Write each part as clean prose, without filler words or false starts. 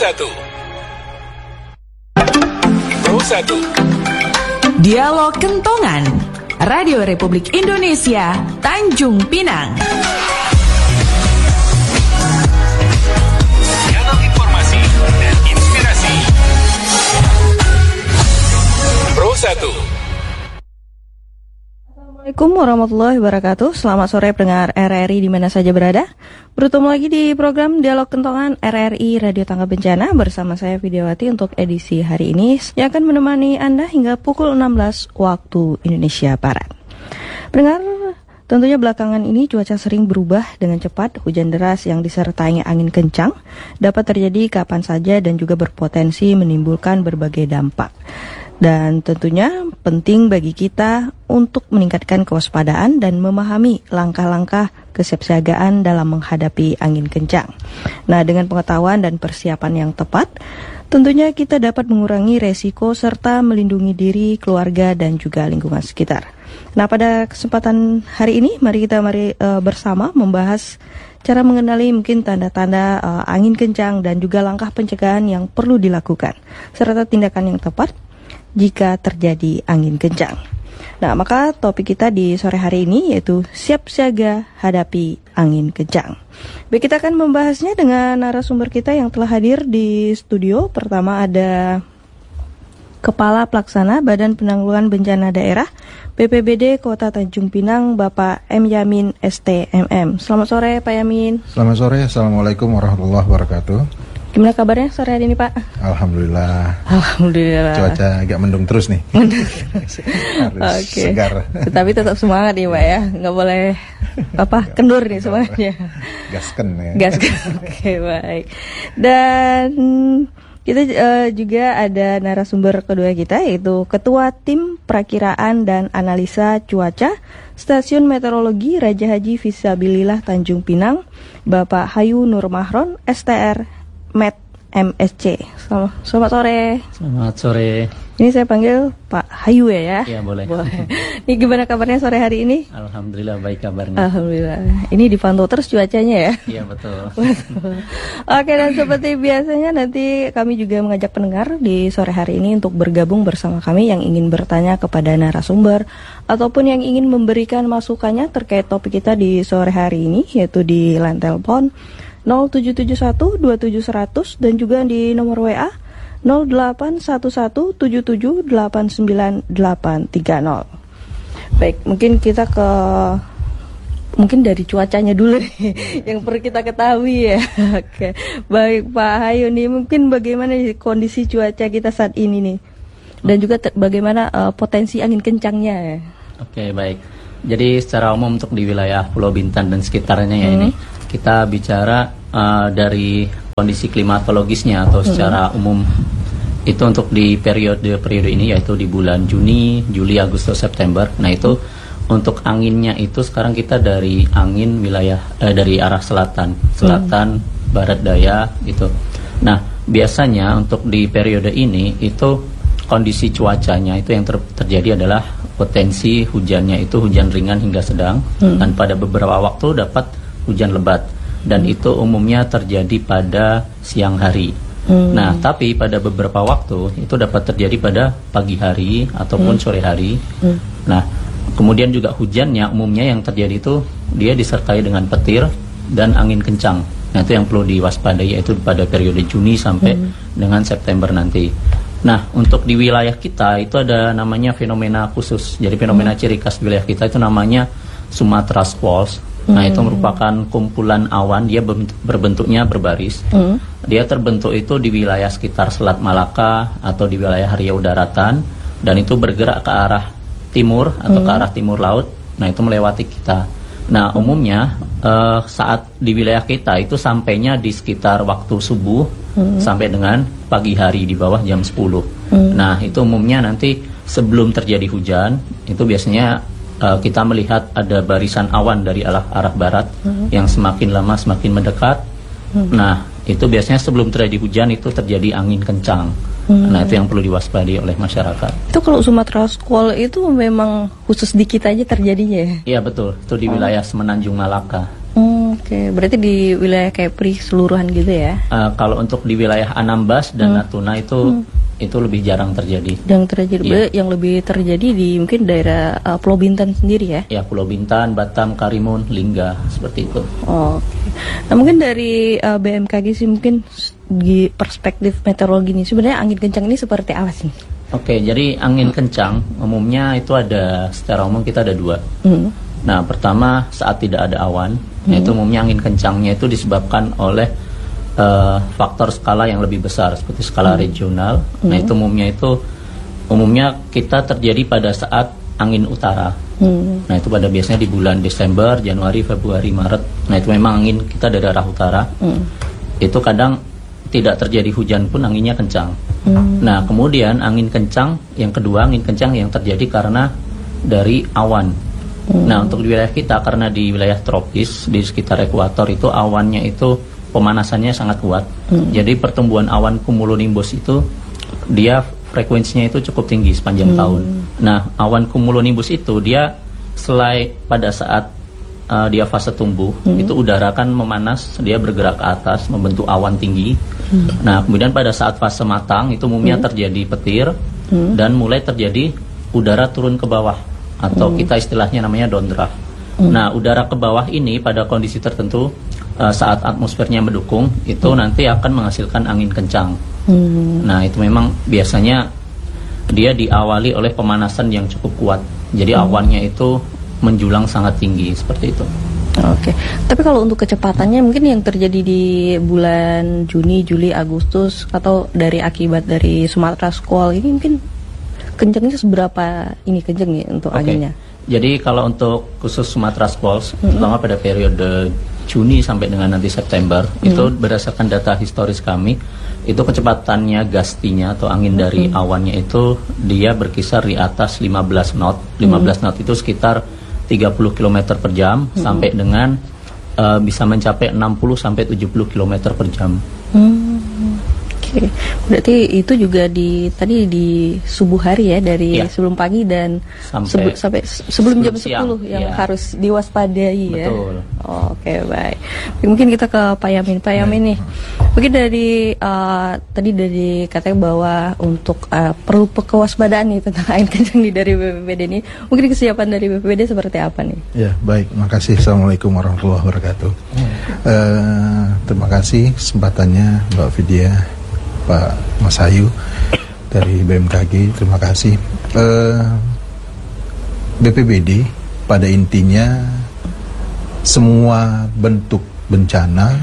Dialog Kentongan, Radio Republik Indonesia, Tanjung Pinang. Kanal informasi dan inspirasi. Pro 1. Assalamualaikum warahmatullahi wabarakatuh. Selamat sore pendengar RRI di mana saja berada. Bertemu lagi di program Dialog Kentongan RRI Radio Tangga Bencana bersama saya Widiawati untuk edisi hari ini yang akan menemani Anda hingga pukul 16 waktu Indonesia Barat. Pendengar, tentunya belakangan ini cuaca sering berubah dengan cepat. Hujan deras yang disertai angin kencang dapat terjadi kapan saja dan juga berpotensi menimbulkan berbagai dampak. Dan tentunya penting bagi kita untuk meningkatkan kewaspadaan dan memahami langkah-langkah kesiapsiagaan dalam menghadapi angin kencang. Nah, dengan pengetahuan dan persiapan yang tepat, tentunya kita dapat mengurangi resiko serta melindungi diri, keluarga, dan juga lingkungan sekitar. Nah, pada kesempatan hari ini, mari bersama membahas cara mengenali mungkin tanda-tanda angin kencang dan juga langkah pencegahan yang perlu dilakukan, serta tindakan yang tepat jika terjadi angin kencang. Nah, maka topik kita di sore hari ini yaitu siap siaga hadapi angin kencang. Baik, kita akan membahasnya dengan narasumber kita yang telah hadir di studio. Pertama ada Kepala Pelaksana Badan Penanggulangan Bencana Daerah BPBD Kota Tanjung Pinang, Bapak M. Yamin STMM. Selamat sore Pak Yamin. Selamat sore, Assalamualaikum warahmatullahi wabarakatuh. Gimana kabarnya sore hari ini Pak? Alhamdulillah. Alhamdulillah. Cuaca agak mendung terus nih. Harus segar. Tetapi tetap semangat nih Pak ya, nggak boleh kendur nih semangatnya. Gasken ya. Gasken. Oke, baik. Dan kita juga ada narasumber kedua kita yaitu Ketua Tim Perakiraan dan Analisa Cuaca Stasiun Meteorologi Raja Haji Fisabilillah Tanjung Pinang, Bapak Hayu Nur Mahron STR Met MSC. Selamat sore. Selamat sore. Ini saya panggil Pak Hayu ya? Iya, boleh. Ini gimana kabarnya sore hari ini? Alhamdulillah baik kabarnya. Alhamdulillah. Ini dipantau terus cuacanya ya? Iya, betul. Oke, dan seperti biasanya nanti kami juga mengajak pendengar di sore hari ini untuk bergabung bersama kami yang ingin bertanya kepada narasumber ataupun yang ingin memberikan masukannya terkait topik kita di sore hari ini, yaitu di line telepon 0771-2700 dan juga di nomor WA 0811778980. Baik, mungkin kita mungkin dari cuacanya dulu nih yang perlu kita ketahui ya. Oke. Baik Pak Hayu nih, mungkin bagaimana kondisi cuaca kita saat ini nih? Dan juga bagaimana potensi angin kencangnya ya? Oke, baik. Jadi secara umum untuk di wilayah Pulau Bintan dan sekitarnya ya ini kita bicara dari kondisi klimatologisnya atau secara umum itu untuk di periode ini yaitu di bulan Juni, Juli, Agustus, September. Nah itu untuk anginnya itu sekarang kita dari angin wilayah dari arah selatan, barat daya gitu. Nah biasanya untuk di periode ini itu kondisi cuacanya itu yang terjadi adalah potensi hujannya itu hujan ringan hingga sedang dan pada beberapa waktu dapat hujan lebat. Dan itu umumnya terjadi pada siang hari. Nah, tapi pada beberapa waktu itu dapat terjadi pada pagi hari ataupun sore hari. Nah, kemudian juga hujannya umumnya yang terjadi itu dia disertai dengan petir dan angin kencang. Nah, itu yang perlu diwaspadai yaitu pada periode Juni sampai dengan September nanti. Nah, untuk di wilayah kita itu ada namanya fenomena khusus. Jadi fenomena ciri khas wilayah kita itu namanya Sumatra Squalls. Nah itu merupakan kumpulan awan, dia berbentuknya berbaris. Dia terbentuk itu di wilayah sekitar Selat Malaka atau di wilayah Riau Daratan. Dan itu bergerak ke arah timur atau ke arah timur laut. Nah itu melewati kita. Nah umumnya saat di wilayah kita itu sampainya di sekitar waktu subuh sampai dengan pagi hari di bawah jam 10. Nah itu umumnya nanti sebelum terjadi hujan itu biasanya kita melihat ada barisan awan dari arah barat yang semakin lama semakin mendekat. Nah, itu biasanya sebelum terjadi hujan itu terjadi angin kencang. Nah, itu yang perlu diwaspadai oleh masyarakat. Itu kalau Sumatra Squall itu memang khusus di kita aja terjadinya ya? Iya, betul. Itu di wilayah Semenanjung Malaka. Oke, berarti di wilayah Kepri seluruhan gitu ya? Kalau untuk di wilayah Anambas dan Natuna itu lebih jarang terjadi. Yang lebih terjadi di mungkin daerah Pulau Bintan sendiri ya? Ya, Pulau Bintan, Batam, Karimun, Lingga, seperti itu. Oke. Nah, mungkin dari BMKG sih, mungkin di perspektif meteorologi ini sebenarnya angin kencang ini seperti apa sih? Oke, jadi angin kencang umumnya itu secara umum kita ada 2. Nah, pertama saat tidak ada awan, yaitu umumnya angin kencangnya itu disebabkan oleh faktor skala yang lebih besar seperti skala regional. Nah, itu umumnya kita terjadi pada saat angin utara. Nah, itu biasanya di bulan Desember, Januari, Februari, Maret. Nah, itu memang angin kita dari arah utara. Itu kadang tidak terjadi hujan pun anginnya kencang. Nah, kemudian angin kencang yang kedua, angin kencang yang terjadi karena dari awan. Nah, untuk di wilayah kita, karena di wilayah tropis di sekitar ekuator itu awannya itu pemanasannya sangat kuat. Jadi pertumbuhan awan cumulonimbus itu dia frekuensinya itu cukup tinggi sepanjang tahun. Nah, awan cumulonimbus itu dia selain pada saat dia fase tumbuh, itu udara kan memanas, dia bergerak ke atas, membentuk awan tinggi. Nah, kemudian pada saat fase matang, itu umumnya terjadi petir, dan mulai terjadi udara turun ke bawah, atau kita istilahnya namanya downdraft. Nah, udara ke bawah ini pada kondisi tertentu, saat atmosfernya mendukung, itu nanti akan menghasilkan angin kencang. Nah, itu memang biasanya dia diawali oleh pemanasan yang cukup kuat. Jadi awannya itu menjulang sangat tinggi seperti itu. Oke. Tapi kalau untuk kecepatannya mungkin yang terjadi di bulan Juni, Juli, Agustus atau akibat dari Sumatera Squall ini mungkin kencangnya seberapa ini kencang ya untuk anginnya? Jadi kalau untuk khusus Sumatera Squall, terutama pada periode Juni sampai dengan nanti September, itu berdasarkan data historis kami, itu kecepatannya gustinya atau angin dari awannya itu dia berkisar di atas 15 knot. 15 knot itu sekitar 30 km per jam sampai dengan bisa mencapai 60 sampai 70 km per jam. Oke. Berarti itu juga tadi di subuh hari ya, dari sebelum pagi dan sampai sebelum jam 10 yang harus diwaspadai ya. Betul. Oke, baik. Mungkin kita ke Pak Yamin. Pak Yamin nih, mungkin dari tadi katanya bahwa untuk perlu kewaspadaan nih tentang angin kencang nih dari BPBD ini. Mungkin kesiapan dari BPBD seperti apa nih? Ya, baik. Makasih. Assalamualaikum warahmatullahi wabarakatuh. Terima kasih kesempatannya Mbak Vidya, Pak Mas Ayu dari BMKG, terima kasih. BPBD pada intinya semua bentuk bencana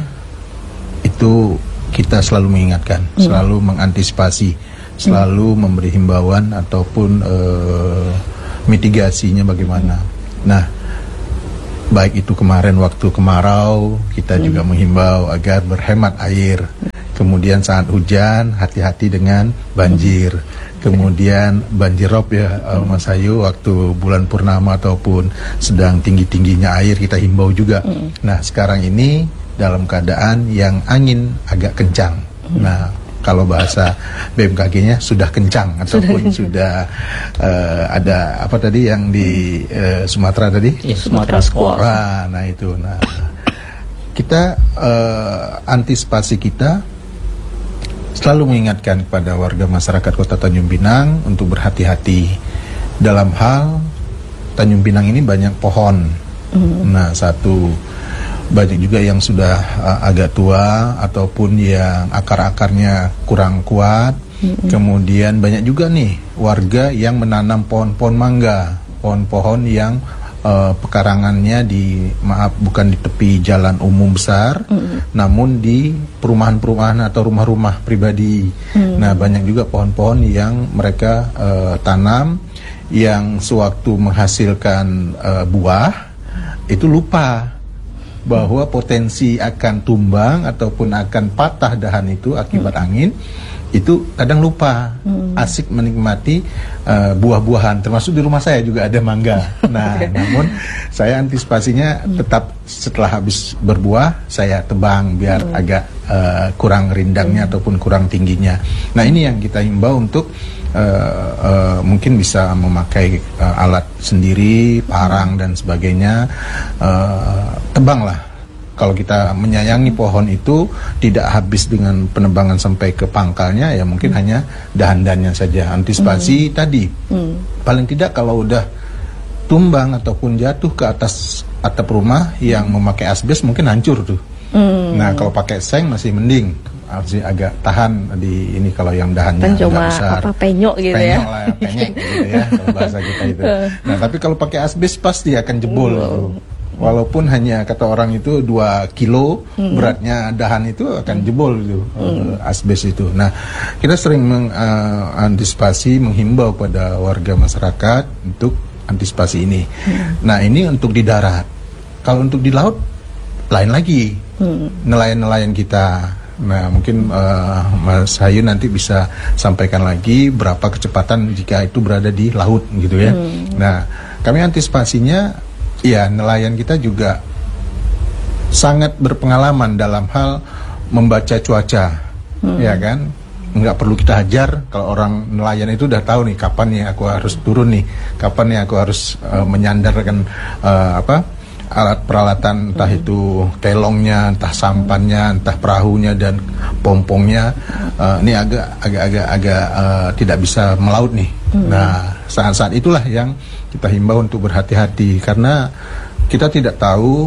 itu kita selalu mengingatkan, selalu mengantisipasi, selalu memberi himbauan ataupun mitigasinya bagaimana. Nah, baik itu kemarin waktu kemarau kita juga menghimbau agar berhemat air. Kemudian saat hujan hati-hati dengan banjir. Kemudian banjirop ya Mas Ayu, waktu bulan purnama ataupun sedang tinggi-tingginya air kita himbau juga. Nah, sekarang ini dalam keadaan yang angin agak kencang. Nah, kalau bahasa BMKG-nya sudah kencang ataupun sudah ada apa tadi yang di Sumatera tadi? Ya, Sumatera Squall. Nah, itu. Nah, kita antisipasi kita selalu mengingatkan kepada warga masyarakat Kota Tanjung Pinang untuk berhati-hati dalam hal Tanjung Pinang ini banyak pohon. Nah, banyak juga yang sudah agak tua ataupun yang akar-akarnya kurang kuat. Kemudian banyak juga nih warga yang menanam pohon-pohon mangga, pohon-pohon yang pekarangannya bukan di tepi jalan umum besar, namun di perumahan-perumahan atau rumah-rumah pribadi. Nah, banyak juga pohon-pohon yang mereka tanam yang sewaktu menghasilkan buah itu lupa bahwa potensi akan tumbang ataupun akan patah dahan itu akibat angin. Itu kadang lupa, asik menikmati buah-buahan, termasuk di rumah saya juga ada mangga. Nah, namun saya antisipasinya tetap setelah habis berbuah saya tebang biar agak kurang rindangnya ataupun kurang tingginya. Nah, ini yang kita himbau untuk mungkin bisa memakai alat sendiri, parang dan sebagainya, tebanglah. kalau kita menyayangi pohon itu tidak habis dengan penebangan sampai ke pangkalnya, ya mungkin hanya dahan-dahannya saja. Antisipasi tadi, paling tidak kalau udah tumbang ataupun jatuh ke atas atap rumah yang memakai asbes mungkin hancur tuh. Nah kalau pakai seng masih mending, harus agak tahan di ini. Kalau yang dahannya kan agak cuma besar, penyok gitu ya. Penyek gitu ya kalau bahasa kita itu. Nah tapi kalau pakai asbes pasti akan jebol itu. Walaupun hanya kata orang itu 2 kilo beratnya dahan itu akan jebol itu asbes itu. Nah kita sering mengantisipasi, menghimbau pada warga masyarakat untuk antisipasi ini. Nah ini untuk di darat. Kalau untuk di laut lain lagi, nelayan-nelayan kita. Nah mungkin Mas Hayu nanti bisa sampaikan lagi berapa kecepatan jika itu berada di laut gitu ya. Nah kami antisipasinya, ya nelayan kita juga sangat berpengalaman dalam hal membaca cuaca, ya kan. Nggak perlu kita ajar, kalau orang nelayan itu udah tahu nih kapan nih aku harus turun nih, kapan nih aku harus menyandarkan alat peralatan, entah itu kelongnya, entah sampannya, entah perahunya dan pompongnya. Ini agak tidak bisa melaut nih. Nah saat-saat itulah yang kita himbau untuk berhati-hati, karena kita tidak tahu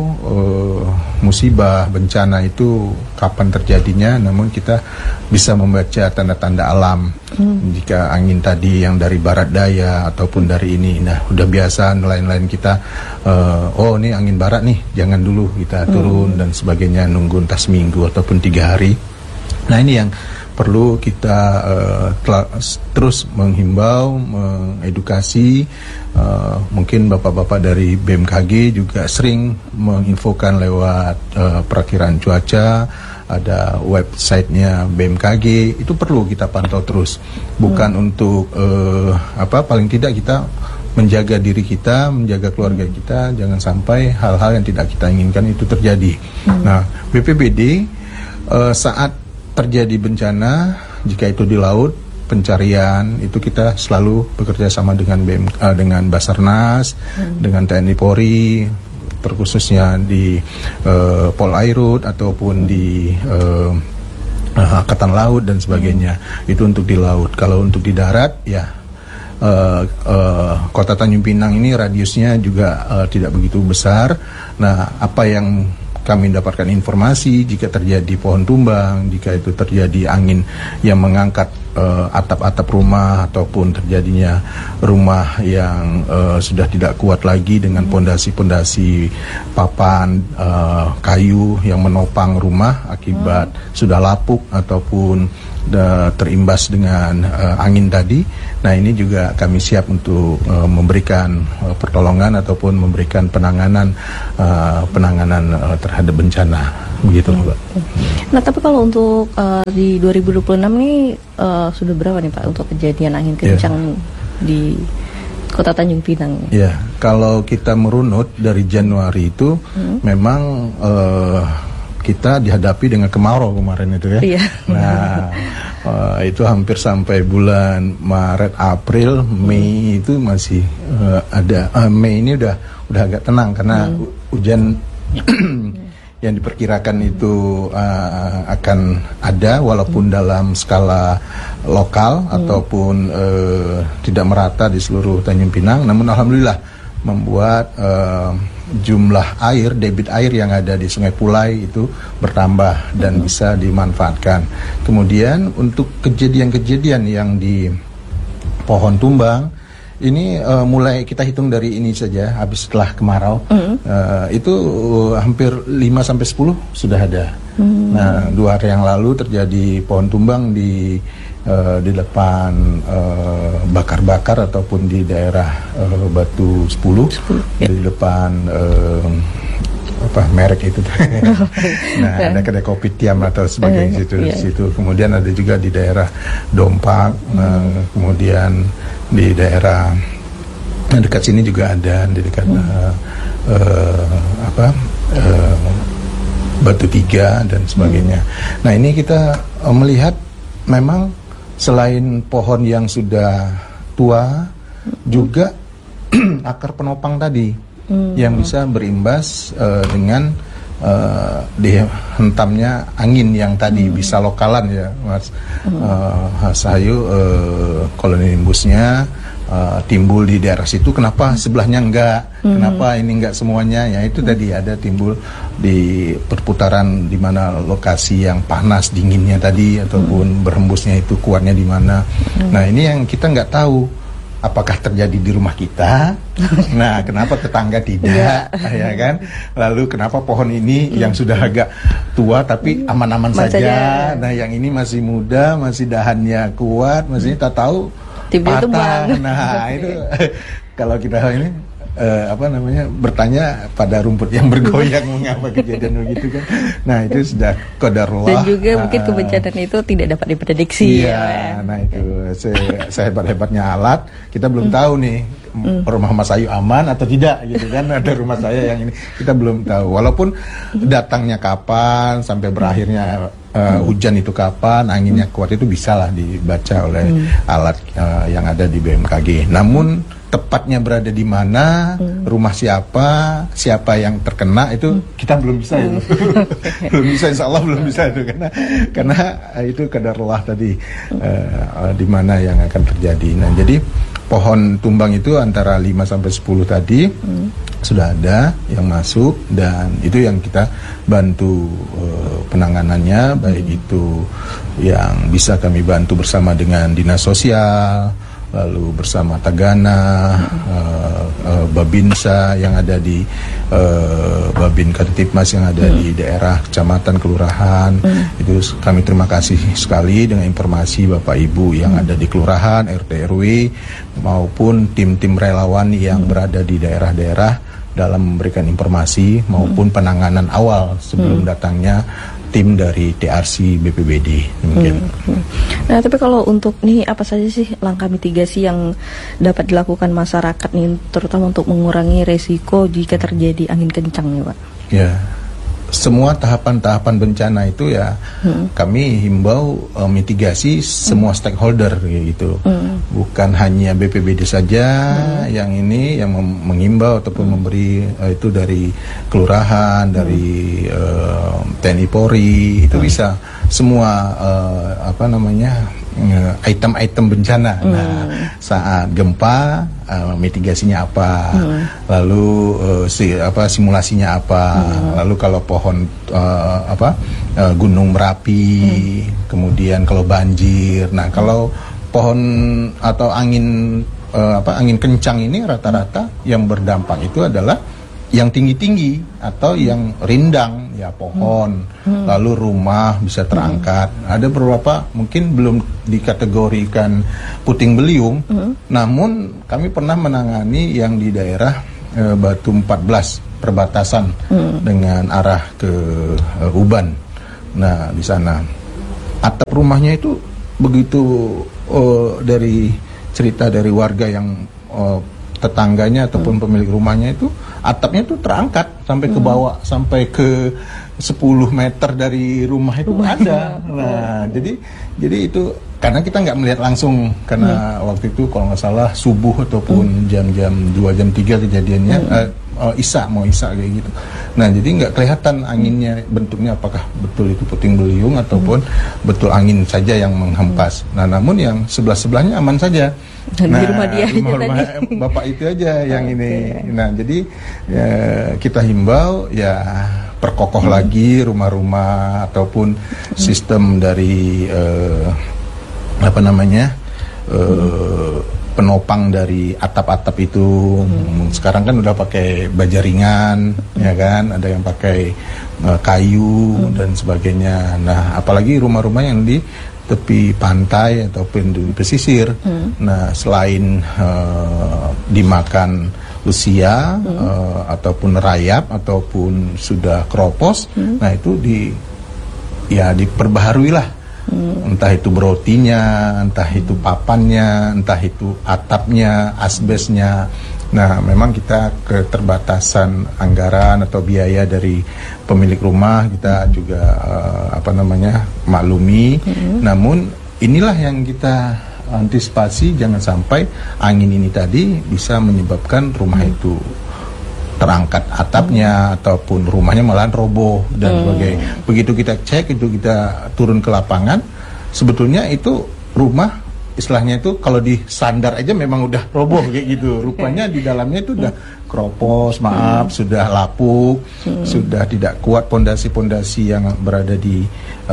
musibah bencana itu kapan terjadinya, namun kita bisa membaca tanda-tanda alam. Jika angin tadi yang dari barat daya ataupun dari ini, nah udah biasa nelayan-nelayan kita, oh ini angin barat nih, jangan dulu kita turun dan sebagainya, nunggu entah seminggu ataupun 3 hari. Nah ini yang perlu kita terus menghimbau, mengedukasi. Mungkin bapak-bapak dari BMKG juga sering menginfokan lewat perakiraan cuaca, ada websitenya BMKG, itu perlu kita pantau terus. Bukan untuk paling tidak kita menjaga diri kita, menjaga keluarga kita, jangan sampai hal-hal yang tidak kita inginkan itu terjadi. Nah BPBD saat terjadi bencana, jika itu di laut, pencarian itu kita selalu bekerja sama dengan dengan Basarnas, dengan TNI Polri, terkhususnya di Polairut ataupun di Angkatan Laut dan sebagainya. Itu untuk di laut. Kalau untuk di darat, ya Kota Tanjung Pinang ini radiusnya juga tidak begitu besar. Nah, apa yang kami dapatkan informasi, jika terjadi pohon tumbang, jika itu terjadi angin yang mengangkat atap-atap rumah, ataupun terjadinya rumah yang sudah tidak kuat lagi dengan pondasi-pondasi papan kayu yang menopang rumah akibat sudah lapuk ataupun terimbas dengan angin tadi. Nah ini juga kami siap untuk memberikan pertolongan ataupun memberikan penanganan terhadap bencana, begitu Mbak. Nah tapi kalau untuk di 2026 nih sudah berapa nih Pak untuk kejadian angin kencang di Kota Tanjung Pinang? Ya, kalau kita merunut dari Januari itu memang kita dihadapi dengan kemarau kemarin itu ya. Iya. Nah, itu hampir sampai bulan Maret, April, Mei itu masih ada. Mei ini udah agak tenang karena hujan yang diperkirakan itu akan ada, walaupun dalam skala lokal ataupun tidak merata di seluruh Tanjung Pinang. Namun alhamdulillah membuat jumlah air, debit air yang ada di Sungai Pulai itu bertambah dan bisa dimanfaatkan. Kemudian untuk kejadian-kejadian yang di pohon tumbang ini mulai kita hitung dari ini saja, habis setelah kemarau itu hampir 5-10 sudah ada. Nah 2 hari yang lalu terjadi pohon tumbang di depan bakar-bakar ataupun di daerah Batu 10 di depan merek itu. Nah ada kedai kopi Tiam atau sebagainya situ. Kemudian ada juga di daerah Dompak, kemudian di daerah dekat sini juga ada, di dekat Batu 3 dan sebagainya. Nah ini kita melihat memang selain pohon yang sudah tua, juga akar penopang tadi yang bisa berimbas dengan dihentamnya angin yang tadi bisa lokalan ya Mas Sahayu, kolonimbusnya timbul di daerah situ. Kenapa sebelahnya enggak? Kenapa ini enggak semuanya? Ya itu tadi ada timbul di perputaran di mana lokasi yang panas dinginnya tadi ataupun berhembusnya itu kuatnya di mana. Nah ini yang kita nggak tahu. Apakah terjadi di rumah kita? Nah, kenapa tetangga tidak? Ya kan? Lalu kenapa pohon ini yang sudah agak tua tapi aman-aman saja? Nah, yang ini masih muda, masih dahannya kuat, masih tak tahu patah. Nah, itu kalau kita ini bertanya pada rumput yang bergoyang mengapa kejadian begitu kan. Nah itu sudah qadarullah. Dan juga mungkin kebencanaan itu tidak dapat diprediksi. Iya, nah itu sehebat-hebatnya alat kita belum tahu nih rumah Mas Ayu aman atau tidak gitu kan. Ada rumah saya yang ini kita belum tahu. Walaupun datangnya kapan sampai berakhirnya hujan itu kapan, anginnya kuat itu bisalah dibaca oleh alat yang ada di BMKG. Namun tepatnya berada di mana, rumah siapa yang terkena itu kita belum bisa itu. Belum bisa, insya Allah belum bisa itu karena itu qadarullah tadi di mana yang akan terjadi. Nah, jadi pohon tumbang itu antara 5 sampai 10 tadi sudah ada yang masuk dan itu yang kita bantu penanganannya, baik itu yang bisa kami bantu bersama dengan Dinas Sosial, lalu bersama Tagana, Babinsa yang ada di Babin Kantipmas yang ada di daerah kecamatan, kelurahan. Itu kami terima kasih sekali dengan informasi Bapak Ibu yang ada di kelurahan, RT RW maupun tim-tim relawan yang berada di daerah-daerah dalam memberikan informasi maupun penanganan awal sebelum datangnya tim dari TRC BPBD. Nah, tapi kalau untuk nih apa saja sih langkah mitigasi yang dapat dilakukan masyarakat nih, terutama untuk mengurangi resiko jika terjadi angin kencang nih, Pak? Ya, semua tahapan-tahapan bencana itu ya kami himbau mitigasi semua stakeholder gitu. Bukan hanya BPBD saja yang ini yang menghimbau ataupun memberi itu dari kelurahan, dari TNI Polri, itu bisa semua item-item bencana. Nah, saat gempa mitigasinya apa, lalu simulasinya apa, lalu kalau pohon gunung Merapi, kemudian kalau banjir. Nah, kalau pohon atau angin kencang ini rata-rata yang berdampak itu adalah yang tinggi-tinggi atau yang rindang, ya pohon, lalu rumah bisa terangkat. Ada beberapa mungkin belum dikategorikan puting beliung, namun kami pernah menangani yang di daerah Batu 14 perbatasan dengan arah ke Uban. Nah, di sana atap rumahnya itu begitu dari cerita dari warga yang tetangganya ataupun pemilik rumahnya itu atapnya itu terangkat sampai ke bawah, sampai ke 10 meter dari rumah itu ada. Nah, jadi itu karena kita nggak melihat langsung karena waktu itu kalau nggak salah subuh ataupun jam-jam 2 jam 3 kejadiannya mau Isya kayak gitu. Nah, jadi nggak kelihatan anginnya bentuknya apakah betul itu puting beliung ataupun betul angin saja yang menghempas. Nah, namun yang sebelahnya aman saja. Nah, di rumah dia rumah bapak itu aja yang ini. Nah, jadi kita himbau ya perkokoh lagi rumah-rumah ataupun sistem dari penopang dari atap-atap itu. Sekarang kan udah pakai baja ringan, ya kan, ada yang pakai kayu dan sebagainya. Nah, apalagi rumah-rumah yang di tepi pantai ataupun di pesisir. Nah, selain dimakan usia ataupun rayap ataupun sudah keropos, nah itu diperbaharui lah. Entah itu berotinya, entah itu papannya, entah itu atapnya, asbesnya. Nah, memang kita keterbatasan anggaran atau biaya dari pemilik rumah kita juga maklumi. Namun inilah yang kita antisipasi, jangan sampai angin ini tadi bisa menyebabkan rumah itu terangkat atapnya ataupun rumahnya malahan roboh dan sebagainya. Begitu kita cek, itu kita turun ke lapangan, sebetulnya itu rumah istilahnya itu kalau disandar aja memang udah roboh kayak gitu. Rupanya di dalamnya itu udah keropos, sudah lapuk, sudah tidak kuat pondasi-pondasi yang berada di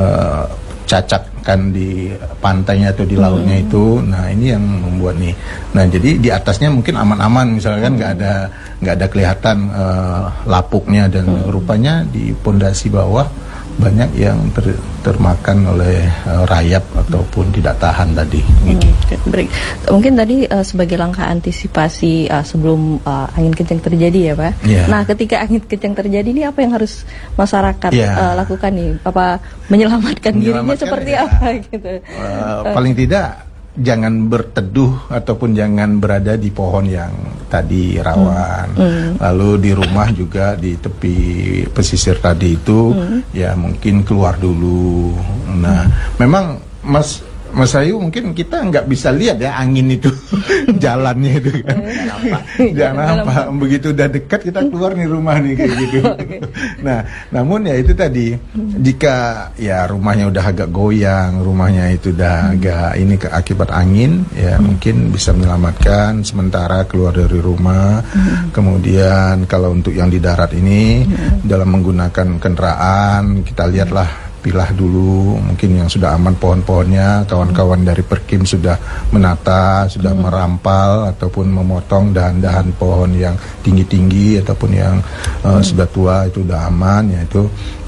cacatkan di pantainya atau di lautnya itu. Nah, ini yang membuat nih. Nah, jadi di atasnya mungkin aman-aman, misalkan nggak ada kelihatan lapuknya, dan rupanya di pondasi bawah banyak yang termakan oleh rayap ataupun tidak tahan tadi. Baik. Mungkin tadi sebagai langkah antisipasi sebelum angin kencang terjadi ya Pak. Nah, ketika angin kencang terjadi ini apa yang harus masyarakat lakukan nih? Apa menyelamatkan dirinya seperti apa gitu? Paling tidak jangan berteduh ataupun jangan berada di pohon yang tadi rawan. Lalu di rumah juga di tepi pesisir tadi itu ya mungkin keluar dulu. Nah, memang Mas Ayu, mungkin kita nggak bisa lihat ya angin itu jalannya itu kan. Jangan nampak. Begitu udah dekat kita keluar nih rumah nih kayak gitu. Nah, namun ya itu tadi, jika ya rumahnya udah agak goyang, rumahnya itu udah agak ini akibat angin, ya mungkin bisa menyelamatkan sementara keluar dari rumah. Kemudian kalau untuk yang di darat ini dalam menggunakan kendaraan, kita lihatlah, pilah dulu mungkin yang sudah aman pohon-pohonnya. Kawan-kawan dari Perkim sudah menata, sudah merampal ataupun memotong dahan-dahan pohon yang tinggi-tinggi ataupun yang sudah tua, itu sudah aman, yaitu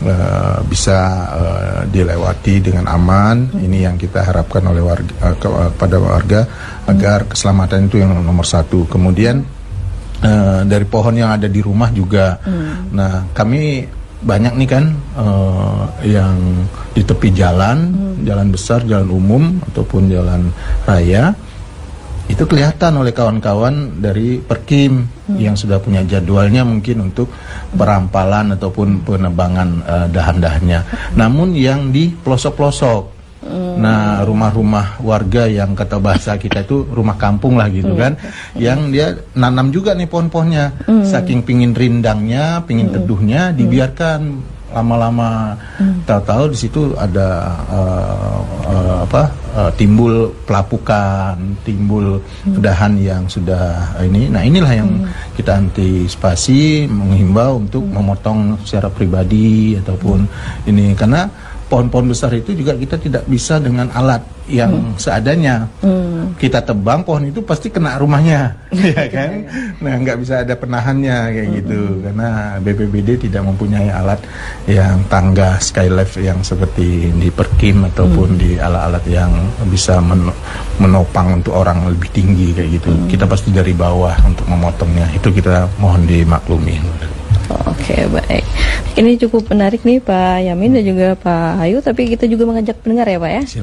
bisa dilewati dengan aman. Ini yang kita harapkan oleh warga, kepada warga, agar keselamatan itu yang nomor satu. Kemudian dari pohon yang ada di rumah juga. Nah, kami banyak nih kan yang di tepi jalan, jalan besar, jalan umum ataupun jalan raya, itu kelihatan oleh kawan-kawan dari Perkim yang sudah punya jadwalnya mungkin untuk perampalan ataupun penebangan dahan-dahannya. Namun yang di pelosok-pelosok, nah rumah-rumah warga yang kata bahasa kita itu rumah kampung lah gitu kan, yang dia nanam juga nih pohon-pohonnya, saking pingin rindangnya, pingin teduhnya, dibiarkan lama-lama, tahu-tahu di situ ada timbul pelapukan, timbul dahan yang sudah ini. Nah, inilah yang kita antisipasi, menghimbau untuk memotong secara pribadi ataupun ini, karena pohon-pohon besar itu juga kita tidak bisa dengan alat yang seadanya. Kita tebang pohon itu pasti kena rumahnya, ya kan? Nah, nggak bisa ada penahannya kayak gitu, karena BPBD tidak mempunyai alat yang tangga skylift yang seperti di Perkim ataupun di alat-alat yang bisa menopang untuk orang lebih tinggi kayak gitu. Kita pasti dari bawah untuk memotongnya. Itu kita mohon dimaklumi. Oke, baik. Ini cukup menarik nih Pak Yamin dan juga Pak Ayu, tapi kita juga mengajak pendengar ya Pak ya.